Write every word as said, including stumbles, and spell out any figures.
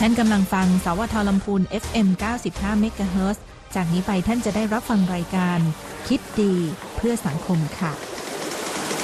ท่านกำลังฟังสวทลำพูน เอฟ เอ็ม เก้าสิบห้า เมกะเฮิรตซ์ จากนี้ไปท่านจะได้รับฟังรายการคิดดีเพื่อสังคมค่ะ